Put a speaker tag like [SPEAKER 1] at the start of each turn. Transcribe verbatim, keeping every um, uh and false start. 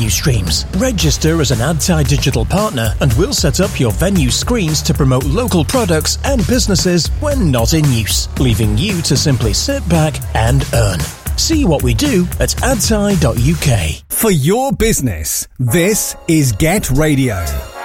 [SPEAKER 1] revenue streams. Register as an AdTi Digital partner and we'll set up your venue screens to promote local products and businesses when not in use, leaving you to simply sit back and earn. See what we do at adti dot U K.
[SPEAKER 2] For your business, this is Get Radio.